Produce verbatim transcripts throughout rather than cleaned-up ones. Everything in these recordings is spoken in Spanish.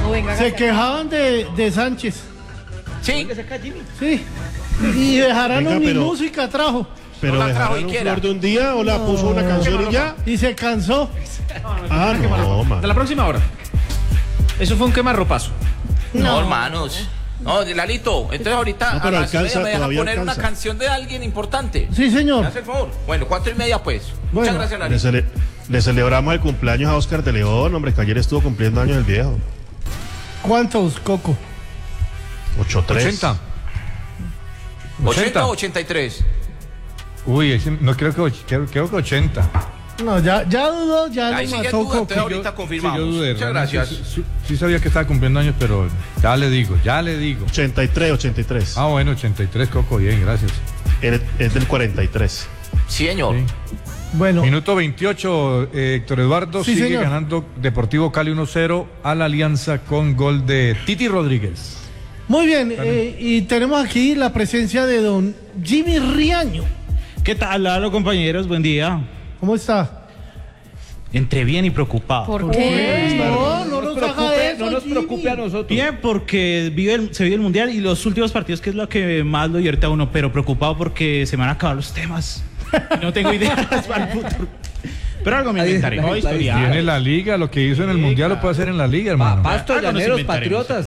venga, Se quejaban de, de Sánchez. Sí. Sí. Y Bejarano Venga, ni pero- música trajo. Pero No la trajo dejaron un siquiera. flor de un día o la puso una canción y ya. Y se cansó. Ah, no, man. De la próxima hora. Eso fue un quemarropazo. No, hermanos. No, Lalito, entonces ahorita No, pero a las alcanza, media me deja todavía poner una alcanza. canción de alguien importante. Sí, ¿Me señor. hace el favor? Bueno, cuatro y media pues. Bueno. Muchas gracias, Le, Lalito. cele- le celebramos el cumpleaños a Oscar de León, hombre, que ayer estuvo cumpliendo años el viejo. ¿Cuántos, Coco? ocho tres. ochenta. ¿ochenta o ochenta y tres? Uy, ese- no creo que, och- creo, creo que ochenta. No, ya, ya dudó, ya Ahí lo sigue mató duda, Coco. entonces ahorita confirmamos. Sí, yo dudé, Muchas realmente gracias. Sí, sí- sí sabía que estaba cumpliendo años, pero ya le digo, ya le digo. ochenta y tres, ochenta y tres. Ah, bueno, ochenta y tres, Coco, bien, gracias. Es, es del cuarenta y tres. Sí, señor. Sí. Bueno, Minuto veintiocho, eh, Héctor Eduardo Sí, sigue señor. ganando Deportivo Cali uno cero a la Alianza con gol de Titi Rodríguez. muy bien. eh, y tenemos aquí la presencia de don Jimmy Riaño. ¿Qué tal, Lalo, compañeros? Buen día. ¿Cómo está? Entre bien y preocupado. ¿Por qué? No, no nos haga eso, no nos Jimmy. preocupe a nosotros. Bien, porque vive el- se vive el Mundial y los últimos partidos, que es lo que más lo divierte a uno, pero preocupado porque se me van a acabar los temas. Y no tengo ideas para el futuro. Pero algo me Ahí- inventaré. ahí- No, ahí- historia. Tiene la liga, lo que hizo en el Mundial lo puede hacer en la liga, hermano. Pasto, Algo nos Llaneros, inventaremos. Patriotas.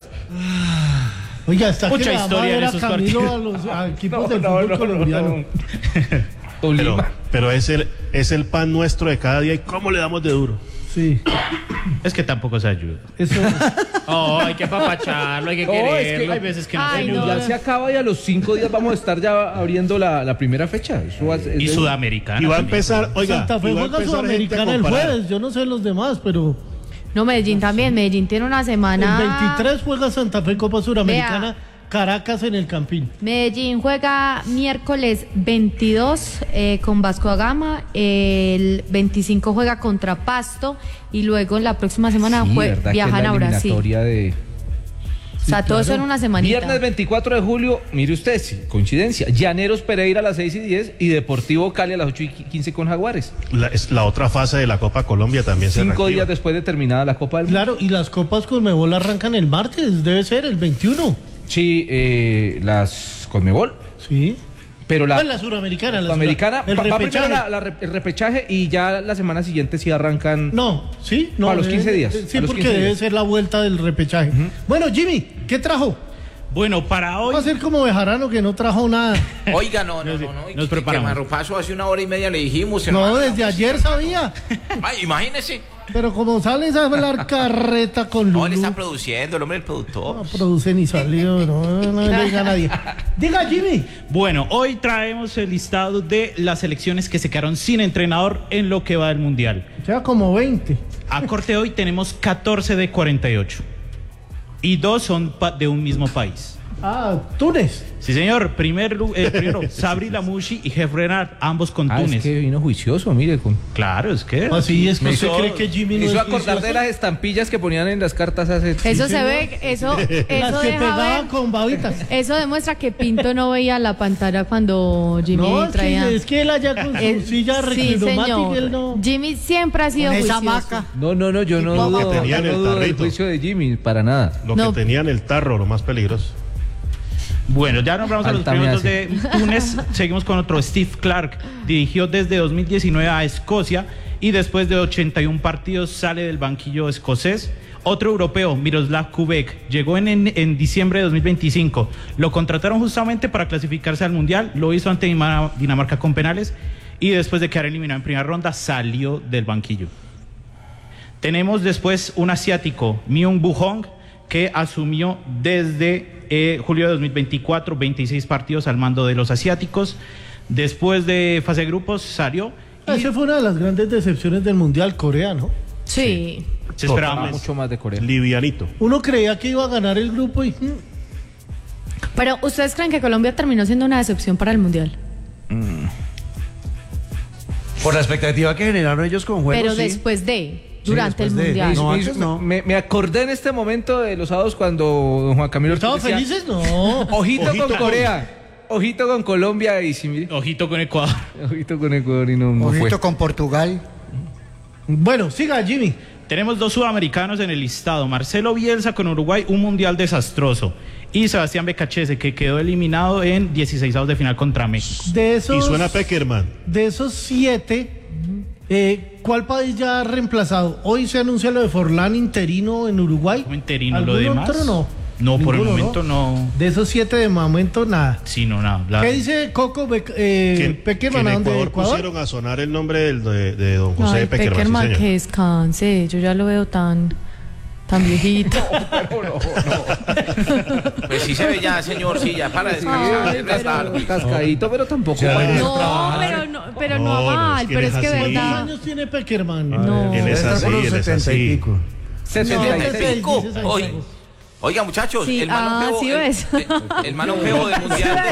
Oiga, está Mucha que le vamos a historia en ver a esos Camilo partidos. a los a equipos No, del no, fútbol no, colombiano. no, no. Pero, Tolima. pero es, el, es el pan nuestro de cada día y cómo le damos de duro. Sí, Es que tampoco se ayuda. eso. Oh, hay que apapacharlo, hay que No, es que quererlo. Hay veces que no se Ay, El no. ayuda. Mundial se acaba y a los cinco días vamos a estar ya abriendo la, la primera fecha. Eso va a ser- Y es- Sudamericana. Y va a también. empezar, oiga, Santa Fe y va a juega empezar gente a Sudamericana el comparar. jueves. Yo no sé los demás, pero No, Medellín también. Medellín tiene una el semana. veintitrés juega Santa Fe Copa Suramericana, Vea. Caracas en el Campín. Medellín juega miércoles veintidós eh, con Vasco da Gama. El veinticinco juega contra Pasto. Y luego en la próxima semana Sí, jue- ¿verdad que es viajan la a Brasil. eliminatoria de O sea, todo eso en una semanita. Viernes veinticuatro de julio, mire usted, sí, coincidencia. Llaneros Pereira a las seis y diez y Deportivo Cali a las ocho y quince con Jaguares. La, es la otra fase de la Copa Colombia también se Cinco reactiva. días después de terminada la Copa del Mundo. Claro, y las copas Conmebol arrancan el martes, debe ser el veintiuno. Sí, eh, las Conmebol. Sí. Pero la, Ah, la Suramericana. La Sudamericana Sura- el va, va primero repechaje. la- la re- el repechaje y ya la semana siguiente sí arrancan. No, sí, no. A los quince debe- días, Sí, a los porque quince debe días. ser la vuelta del repechaje. Bueno, Jimmy, ¿qué trajo? Bueno, para hoy. Va a ser como Bejarano que no trajo nada. Oiga, no, no, no, no. Nos preparamos. Quemarropazo hace una hora y media le dijimos. No, hermano. desde ayer sabía. Ay, imagínese. Pero como sales a hablar carreta con No, él Lulú, está produciendo, el hombre del productor. no produce ni salió, no, no le diga a nadie. Diga, Jimmy. Bueno, hoy traemos el listado de las selecciones que se quedaron sin entrenador en lo que va del Mundial. Ya como veinte. A corte hoy tenemos catorce de cuarenta y ocho. Y dos son pa- de un mismo país. Ah, Túnez. Sí, señor. Primer, lu- eh, primero, Sabri Lamouchi y Jeff Renard, ambos con Ah, Túnez. es que vino juicioso, mire. Con... Claro, es que. Así es que Me usted hizo- cree que Jimmy no Me hizo es acordar de juicioso? las estampillas que ponían en las cartas hace. Eso se señor. ve, eso, Las eso que deja pegaba ver. con babitas. Eso demuestra que Pinto no veía la pantalla cuando Jimmy No, es traía. que, es que él allá con su Eh, silla sí, reclinomática, señor. él no. Jimmy siempre ha sido Con esa juicioso. maca. No, no, no, yo no Lo que dudo, tenía en yo no el dudo del tarrito. juicio de Jimmy, para nada. Lo No. que tenía en el tarro, lo más peligroso. Bueno, ya nombramos a los Falta me primeros dos de Túnez. Seguimos con otro, Steve Clark. Dirigió desde dos mil diecinueve a Escocia y después de ochenta y uno partidos sale del banquillo escocés. Otro europeo, Miroslav Kubek, llegó en, en, en diciembre de dos mil veinticinco. Lo contrataron justamente para clasificarse al Mundial. Lo hizo ante Dinamarca- Dinamarca con penales y después de quedar eliminado en primera ronda salió del banquillo. Tenemos después un asiático, Myung Woo Hong, que asumió desde eh, julio de dos mil veinticuatro, veintiséis partidos al mando de los asiáticos. Después de fase de grupos salió y Esa fue una de las grandes decepciones del Mundial, Corea, ¿no? Sí. se esperaba Totalmente. más. Mucho más de Corea. Livianito. Uno creía que iba a ganar el grupo y... mm, Pero, ¿ustedes creen que Colombia terminó siendo una decepción para el Mundial? Por la expectativa que generaron ellos con juegos. Pero sí. después de, durante después el de- Mundial. No, Me- antes no. me, me acordé en este momento de los sábados cuando don Juan Camilo ¿Estaban Ortiz decía, felices? No. Ojito, Ojito con con- Corea, ojito con Colombia y sí, mire, Ojito con Ecuador. ojito con Ecuador y no, no fue. Ojito con Portugal. Bueno, siga, Jimmy. Tenemos dos sudamericanos en el listado. Marcelo Bielsa con Uruguay, un mundial desastroso. Y Sebastián Becachese, que quedó eliminado en dieciseisavos de final contra México. De esos, Y suena Peckerman. de esos siete, eh, ¿cuál país ya ha reemplazado? Hoy se anuncia lo de Forlán interino en Uruguay. Como interino, lo ¿Algún demás. otro no? No, por el Ninguno, momento no. De esos siete de momento nada. Sí, no, nada. La- ¿Qué dice Coco Bec- eh, Que, que Peckerman? en ¿A dónde? Ecuador, ¿Ecuador? pusieron a sonar el nombre del- de, de don José Ay, Peckerman, sí, Peckerman, señor. que descanse. Yo ya lo veo tan, tan viejito. Pues sí se ve ya, señor, sí, ya para descansar. Ay, es la tarde. Cascadito, pero tampoco. Ya, para- No, pero no, pero no, No, no, mal, es que pero él es que es así. ¿Cuántos verdad. años tiene Peckerman? No. Él es Está así, por los él es setenta y así. pico. setenta y seis, cinco. dieciséis Hoy. años. Oiga, muchachos, Sí, el más ah, longevo, sí el- ves. el, el más longevo del mundial.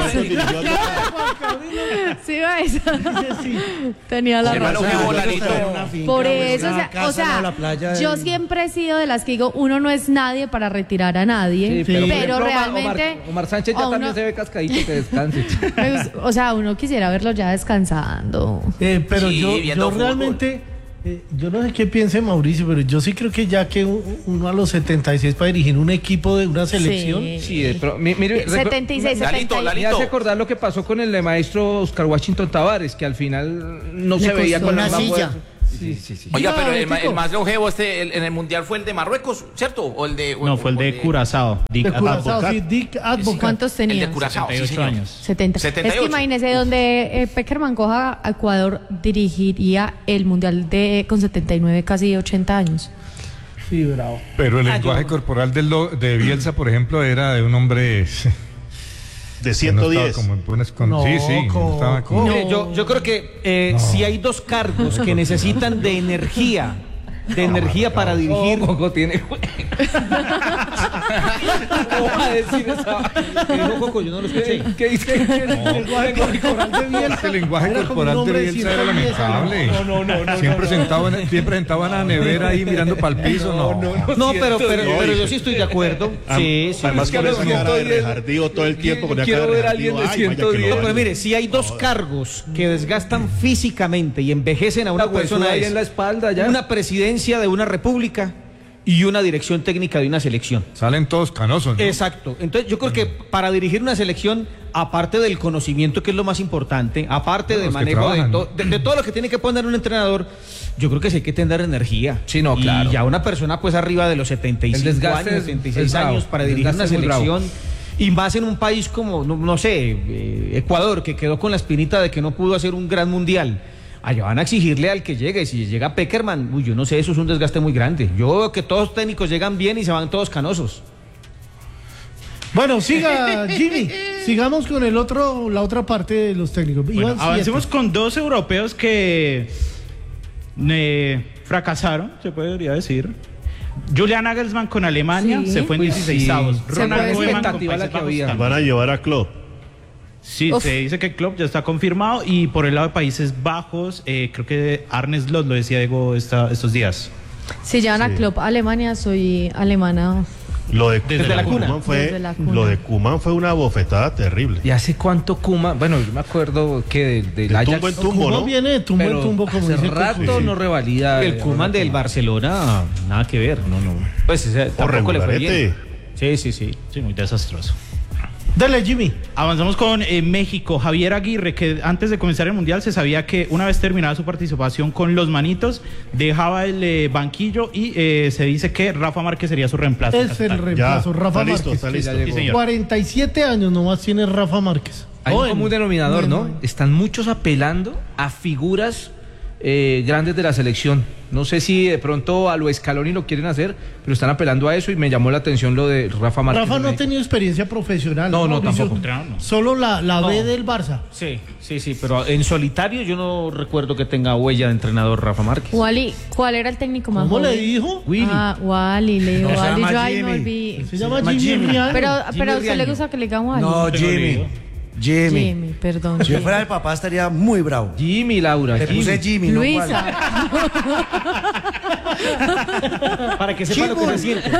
Sí, ves. Sí. Tenía la El más razón. longevo, Lalito. Por eso, o sea, casa, o sea, no, la playa yo del- siempre he sido de las que digo, uno no es nadie para retirar a nadie, Sí, pero, por pero ejemplo, Omar- realmente, Omar, Omar Sánchez ya a uno- también se ve cascadito, que descanse. pues, o sea, uno quisiera verlo ya descansando. Eh, pero Sí, yo, viendo yo fútbol. realmente, eh, yo no sé qué piense Mauricio, pero yo sí creo que ya que un- uno a los setenta y seis para dirigir un equipo de una selección, Sí. Sí, de pro- mi- mire, recu- setenta y seis, Lalito, setenta y me Lalito. hace acordar lo que pasó con el maestro Oscar Washington Tavares, que al final no Le se veía costó con la una misma silla. fuerza. Sí, sí, sí. Oiga, pero el, Diga, ma- el Tico. más longevo este, el- en el mundial fue el de Marruecos, ¿cierto? O el de. o- No, fue el o de Curazao. Dick de Curazao, Advocat. sí, Dick Advocat. ¿Cuántos El tenía? de Curazao, sí, setenta y ocho señor. años. setenta. setenta y Es que ocho. imagínese donde eh, Peckerman coja a Ecuador, dirigiría el mundial de con setenta y nueve, casi ochenta años. Sí, bravo. Pero el lenguaje corporal de, lo- de Bielsa, por ejemplo, era de un hombre De que ciento no estaba diez. como en buenas con- No, sí, sí, no estaba como- Coco. Mire, yo, yo creo que eh, si hay dos cargos que necesitan de energía, de energía para dirigir. Oh, Coco tiene. ¿Cómo va a decir esa? ¿Qué dijo Coco? Yo no lo escuché. ¿Qué dice? El lenguaje corporal de Bielsa El lenguaje era como un corporal de hombre Bielsa era ciento diez lamentable. años. No, no, no, no, siempre, no, sentado en, siempre sentado en la nevera ahí mirando para el piso. No, No, pero, pero, No, pero y- yo sí estoy de acuerdo. Sí, sí. Además Es que con a esa los cara de ciento diez, rejardío todo el tiempo. Con esa quiero cara de ver a alguien de rejardío, ay, vaya que ciento diez. lo No, pero odio. mire, si hay dos cargos que desgastan físicamente y envejecen a una Una persona persona ahí es en la espalda ya. una presidencia de una república y una dirección técnica de una selección. Salen todos canosos, ¿no? Exacto. Entonces yo creo que para dirigir una selección, aparte del conocimiento, que es lo más importante, aparte Bueno, del los que manejo de, trabajan, to- de, de todo lo que tiene que poner un entrenador, yo creo que sí hay que tener energía. Sí, no, Y claro. ya una persona pues arriba de los setenta y El cinco desgaste años, es- setenta y es seis bravo. años para El dirigir una desgaste es muy bravo. selección. Y más en un país como, no, no sé, eh, Ecuador, que quedó con la espinita de que no pudo hacer un gran mundial. Allá van a exigirle al que llegue. Si llega Peckerman, uy, yo no sé, eso es un desgaste muy grande. Yo veo que todos los técnicos llegan bien y se van todos canosos. Bueno, siga Jimmy. Sigamos con el otro, la otra parte de los técnicos. Bueno, Iván, avancemos siete. con dos europeos que eh, fracasaron, se podría decir. Julian Nagelsmann con Alemania Sí. se fue en Uy, dieciseisavos. sí. Ronald puede Koeman con expectativa la Países que Bajos había. también. Van a llevar a Klopp. Sí, Uf. se dice que Klopp ya está confirmado y por el lado de Países Bajos, eh, creo que Arne Slot lo decía Diego esta- estos días. Si llevan a Sí. Klopp a Alemania, soy alemana. Lo de, Desde la Koeman cuna. fue, Desde la cuna. Lo de Koeman fue una bofetada terrible. ¿Y hace cuánto Kuma? Bueno, yo me acuerdo que de- del De Ajax. tumbo en tumbo, Koeman ¿no? viene de tumbo pero en tumbo, como hace dice Coco. rato Sí. no revalida. El Koeman del Barcelona, nada que ver, no, no. Pues ese, tampoco le fue bien. regularete. Sí, sí, sí. Sí, muy desastroso. Dale, Jimmy. Avanzamos con eh, México. Javier Aguirre, que antes de comenzar el Mundial se sabía que una vez terminada su participación con los Manitos, dejaba el eh, banquillo y eh, se dice que Rafa Márquez sería su reemplazo. en Es caso el tal. reemplazo, Ya, Rafa está listo, Márquez. está listo. Sí, ya Sí, señor. cuarenta y siete años nomás tiene Rafa Márquez. Hay un Joven. común denominador, ¿no? Joven. Están muchos apelando a figuras eh, grandes de la selección. No sé si de pronto a lo Scaloni lo quieren hacer, pero están apelando a eso y me llamó la atención lo de Rafa Márquez. Rafa no ha Me- tenido experiencia profesional. No, no, Mauricio? tampoco. Entrenador, no. Solo la, la B No. del Barça. Sí, sí, sí, pero en solitario yo no recuerdo que tenga huella de entrenador Rafa Márquez. Wally, ¿cuál era el técnico más ¿Cómo le joven? dijo? Willy. Ah, Wally, le digo No, se Wally, llama yo ahí me Jimmy. olvidé. Se llama Jimmy Rial. Pero, Jimmy pero a usted le Riaño. gusta que le digan Wally. No, Tengo Jimmy. olvido. Jimmy. Jimmy, perdón. Si yo Jimmy. fuera el papá estaría muy bravo. Jimmy, Laura. Le Jimmy. puse Jimmy, no Juan. Luisa. Para que sepa lo que se siente.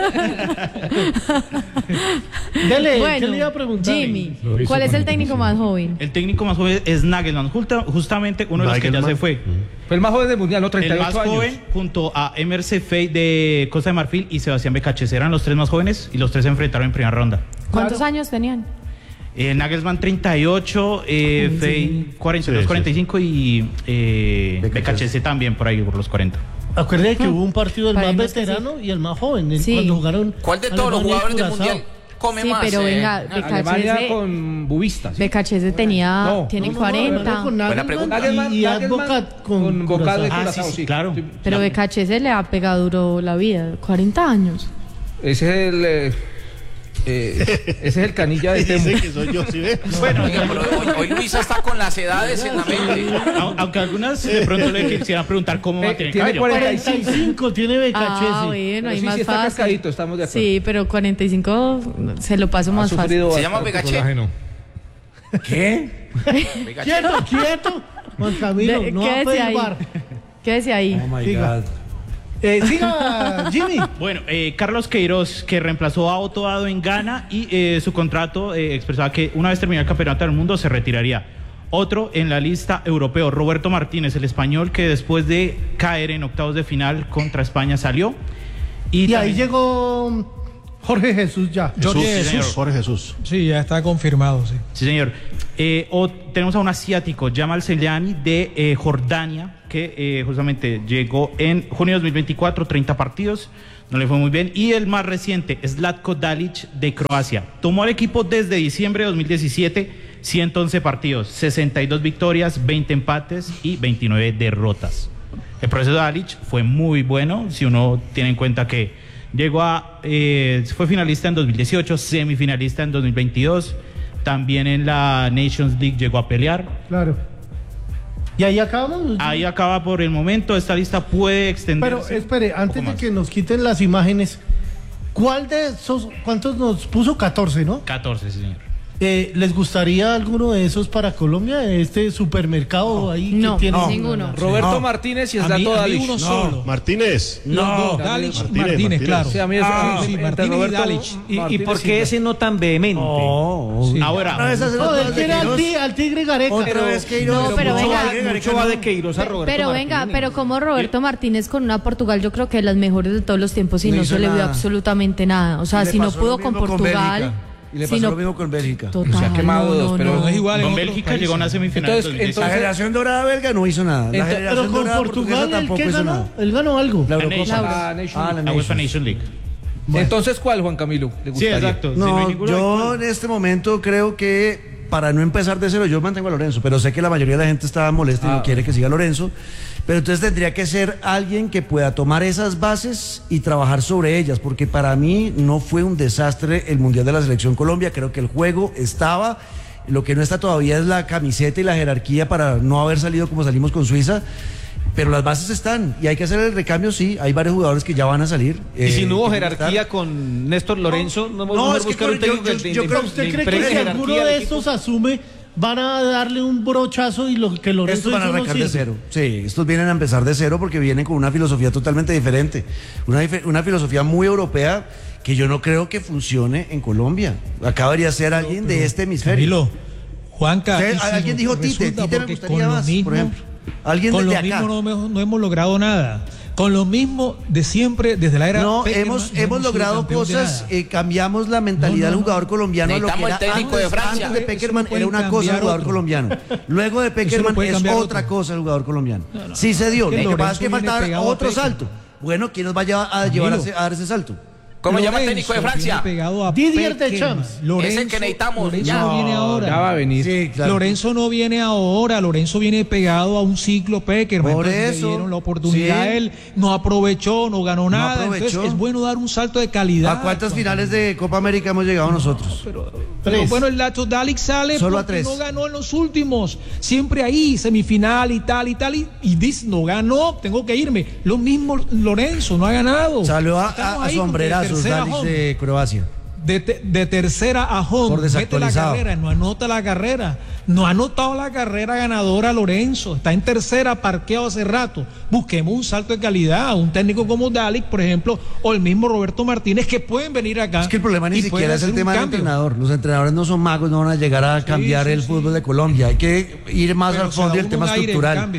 Dele, ¿qué Bueno, le iba a preguntar? Jimmy, ¿cuál es el técnico más joven? El técnico más joven es Nagelsmann, justa- justamente uno de los que ya Nagelsmann. se fue. Fue el más joven del mundial, ¿no? treinta y ocho El más años. joven, junto a Emerse Fey de Costa de Marfil y Sebastián Becachese, eran los tres más jóvenes y los tres se enfrentaron en primera ronda. ¿Cuántos años tenían? Eh, Nagelsmann treinta y ocho, eh, Uy, Fey sí. cuarenta y dos, Sí, sí. cuarenta y cinco y eh, Becachese. Becachese también por ahí por los cuarenta. Acuérdate que hubo un partido del más Paremos que veterano y el más joven, el- Sí. cuando jugaron. ¿Cuál de todos los Alemania y jugadores del Curazao. mundial come Sí, más? pero eh? venga, Alemania Becachese, con Bubista. ¿sí? Becachese tenía, No, tiene No, no, no, cuarenta. hablando con Buena Nagelsmann pregunta. Nagelsmann- y, y Nagelsmann Advocat con, con Vocal de Curazao. Curazao, Ah, sí, sí. claro. Sí. Pero Becachese le ha pegado duro la vida, cuarenta años. Ese es el... eh, eh, ese es el canilla de Temo. Dice que soy yo, ¿sí ve? Bueno, Oiga, pero hoy, hoy Luisa está con las edades en la mente. au- aunque algunas de pronto le quisieran preguntar cómo va a Eh, tener tiene cabello. cuarenta y cuarenta y cinco tiene Becachese. Ah, bueno, Pero hay sí, más sí está fácil. cascadito, estamos de acuerdo. Sí, pero cuarenta y cinco se lo paso Ha más fácil. sufrido Se llama bastante. Becaché. Colágeno. ¿Qué? Becaché. Quieto, quieto. Juan Camilo, De- no va a quédese pedir ahí. bar. Quédese ahí. Oh my Siga. God. Eh, siga, Jimmy. Bueno, eh, Carlos Queiroz, que reemplazó a Otto Addo en Ghana y eh, su contrato eh, expresaba que una vez terminado el campeonato del mundo se retiraría. Otro en la lista europeo, Roberto Martínez, el español que después de caer en octavos de final contra España salió. Y, Y, ahí también- llegó Jorge Jesús ya. Jesús, Jorge sí, señor, Jesús. Jorge Jesús. Sí, ya está confirmado, sí. Sí, señor. Eh, o, tenemos a un asiático, Jamal Seliani, de eh, Jordania, que eh, justamente llegó en junio de dos mil veinticuatro, treinta partidos, no le fue muy bien. Y el más reciente, Zlatko Dalic, de Croacia. Tomó al equipo desde diciembre de dos mil diecisiete, ciento once partidos, sesenta y dos victorias, veinte empates y veintinueve derrotas. El proceso de Dalic fue muy bueno, si uno tiene en cuenta que llegó a, eh, fue finalista en dos mil dieciocho, semifinalista en dos mil veintidós, también en la Nations League llegó a pelear. Claro. Y ahí acabamos. Ahí acaba por el momento, esta lista puede extenderse. Pero espere, un poco antes de más. que nos quiten las imágenes, ¿cuál de esos, cuántos nos puso? catorce, ¿no? catorce, sí, señor. Eh, ¿Les gustaría alguno de esos para Colombia? Este supermercado ahí No, que tiene. no, ninguno. Roberto No. Martínez y A mí, Zlatko a mí Dalic. uno No. solo. Martínez. Los No. dos, Dalic, Martínez, Martínez, Martínez. claro. Sí, a mí es- Ah, entre sí, Martínez y Roberto Dalic. ¿Y, y Martínez por qué ese no tan vehemente? Oh, Sí. Ahora, no, esas No, eran él quiere al, todas de ti- al Tigre Gareca. Otra vez Queiroz. No, pero mucho venga, va de Gareca, Mucho va no. de Queiroz a Roberto Pero venga, Martínez. pero como Roberto Martínez con una Portugal, yo creo que de las mejores de todos los tiempos y No no, hizo se le vio nada. absolutamente nada. O sea, Y le si no pasó pudo lo con mismo Portugal, Bélgica. Y le si pasó no- lo mismo con Bélgica. total, Se ha quemado no, dos, no, pero no. No es igual en con otros Bélgica países. llegó a una semifinal Entonces- en dos mil dieciocho. La entonces- generación dorada belga no hizo nada. La Entonces- generación Pero con dorada portuguesa Portugal, ¿el tampoco qué hizo ganó? nada. Él ganó algo. La La Eurocopa. Nations. La Nations Ah, la League. La UEFA Nations. Nation League. Entonces, ¿cuál, Juan Camilo? ¿Le Sí, gustaría? exacto. Si no hay No, ninguno, hay yo cuál. en este momento creo que para no empezar de cero, yo mantengo a Lorenzo, pero sé que la mayoría de la gente está molesta y Ah, no quiere que siga Lorenzo. Pero entonces tendría que ser alguien que pueda tomar esas bases y trabajar sobre ellas, porque para mí no fue un desastre el Mundial de la Selección Colombia. Creo que el juego estaba. Lo que no está todavía es la camiseta y la jerarquía para no haber salido como salimos con Suiza. Pero las bases están y hay que hacer el recambio, sí. Hay varios jugadores que ya van a salir. Y eh, si no hubo que van a jerarquía estar. con Néstor Lorenzo, no, no, vamos a es que buscar con- un técnico yo- que yo- de- yo de- creo- de ¿Usted cree que impregne si jerarquía alguno al de equipo? estos asume, van a darle un brochazo y lo que Lorenzo Estos van a hizo no arrancar de sirve? cero. Sí, estos vienen a empezar de cero porque vienen con una filosofía totalmente diferente. Una, dife- una filosofía muy europea que yo no creo que funcione en Colombia. Acá debería ser alguien de este hemisferio. Camilo, Juanca. Usted- y si alguien dijo Tite, resulta Tite me porque gustaría con lo más, mismo- por ejemplo. Alguien Con de lo acá. mismo no, me- no hemos logrado nada. Con lo mismo de siempre, desde la era No, Peckerman, hemos, no hemos sido logrado campeón de cosas, nada. eh, cambiamos la mentalidad No, no, del no. jugador colombiano a lo que Necesitamos era el técnico antes, de Francia. antes de Eso Peckerman lo puede era una cosa el cambiar jugador otro. colombiano. Luego de Eso Peckerman lo puede es cambiar otra otro. cosa el jugador colombiano. Sí se dio, Es que lo que pasa es que Lorenzo viene faltaba pegado a otro Peckerman. salto. Bueno, ¿quién nos va a llevar a, llevar a, Camilo. ese- a dar ese salto? ¿Cómo se llama el Lorenzo técnico de Francia? viene pegado a Didier Peckerman. Deschamps. Lorenzo- Es el que necesitamos, Lorenzo ya. no viene ahora. Ya va a venir. Sí, claro. Lorenzo no viene ahora, Lorenzo viene pegado a un ciclo Peckerman. Por Entonces, eso, le dieron la oportunidad sí. a él, no aprovechó, no ganó nada. aprovechó. Entonces es bueno dar un salto de calidad. ¿A cuántas finales de Copa América hemos llegado nosotros? Pero Tres. bueno, el Lato Dalic sale Solo a porque tres. no ganó en los últimos. Siempre ahí, semifinal y tal y tal. Y, y dice, no ganó, tengo que irme. Lo mismo Lorenzo, no ha ganado. Salió a, Estamos a, a ahí como de sombrerazos tercera Dalic home. de Croacia. De, te- de tercera a home, Por mete la desactualizado. carrera, no anota la carrera, no ha anotado la carrera ganadora Lorenzo, está en tercera, parqueado hace rato. Busquemos un salto de calidad, un técnico como Dalic, por ejemplo, o el mismo Roberto Martínez, que pueden venir acá. Es que el problema ni y pueden siquiera es el hacer un tema del cambio. entrenador. Los entrenadores no son magos, no van a llegar a cambiar sí, el sí. fútbol de Colombia. Hay que ir más Pero al se da fondo y el uno tema un aire, en estructural. cambio.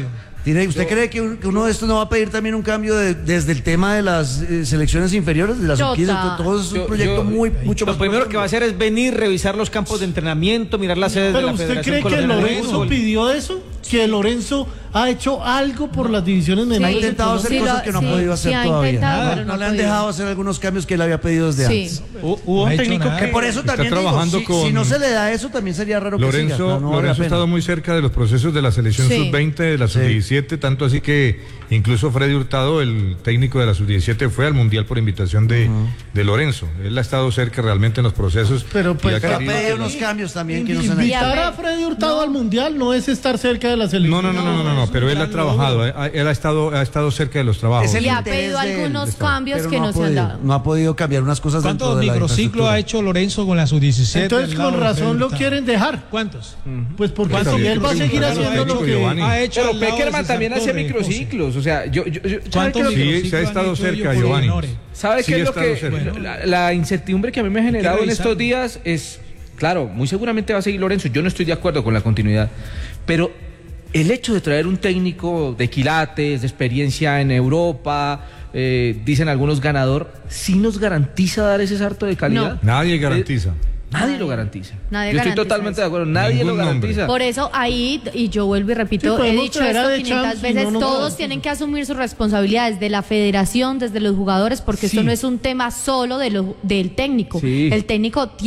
¿Tiene, ¿Usted cree que, un- que uno de estos no va a pedir también un cambio de- desde el tema de las eh, selecciones inferiores, de las Jota. sub quince? Todo eso es un Yo- proyecto yo- muy, mucho Lo más primero profundo. que va a hacer es venir, revisar los campos de entrenamiento, mirar las sedes de Pero la ¿usted Federación cree que Colombiana de Lorenzo Fútbol. pidió eso? ¿Que Lorenzo ha hecho algo por las divisiones Ha menores? intentado hacer Sí, cosas lo- que no sí, ha podido sí hacer ha todavía. intentado, no pero no no ha le han podido. dejado hacer algunos cambios que él había pedido desde Sí. antes. Hu- Hubo No ha un hecho técnico nada. Que que por eso Está también digo, trabajando si, con- si no se le da eso, también sería raro que Lorenzo, siga. No, no vale la Lorenzo ha pena. estado muy cerca de los procesos de la selección Sí. sub veinte, de la sub diecisiete, tanto así que incluso Freddy Hurtado, el técnico de la sub diecisiete, fue al Mundial por invitación de, de Lorenzo. Él ha estado cerca realmente en los procesos. Pero, pues, y ha Pero ha querido pedido que- unos cambios también que no se han hecho. Invitar hecho. a Freddy Hurtado al Mundial no es estar cerca de la selección. No, no, no, no, no, no, pero él ha trabajado, eh, él ha estado, ha estado cerca de los trabajos. Es el Y ha interés pedido de él, algunos está. cambios Pero que no no ha se han podido, dado. No ha podido cambiar unas cosas dentro ¿Cuántos de la microciclos infraestructura. ha hecho Lorenzo con la sub diecisiete? Entonces al con lado de razón Freddy lo Hurtado? quieren dejar. ¿Cuántos? Pues porque ¿Cuántos si él va a seguir microciclos haciendo ha lo hecho que... Giovanni? Ha hecho Pero al lado de Peckerman César también hace Torres, microciclos, o sea, yo, yo, yo ¿sabe ¿Cuántos qué es lo que- Sí, microciclos se ha han estado hecho cerca, ellos por Giovanni. menores? ¿Sabe Sí, qué es ha lo estado que cerca. la, la incertidumbre que a mí me ha generado en estos revisarlo. días es, claro, muy seguramente va a seguir Lorenzo, yo no estoy de acuerdo con la continuidad, pero el hecho de traer un técnico de quilates, de experiencia en Europa, eh, dicen algunos ganador, ¿sí nos garantiza dar ese salto de calidad? Nadie garantiza. Nadie lo garantiza. Nadie Yo estoy garantiza totalmente eso. de acuerdo, nadie Ningún lo nombre. garantiza. Por eso ahí, y yo vuelvo y repito, Sí, he podemos dicho traer a esto De quinientas Champs y veces, no nos todos garantiza. tienen que asumir sus responsabilidades de la federación, desde los jugadores, porque esto Sí. no es un tema solo de lo, del técnico. Sí. El técnico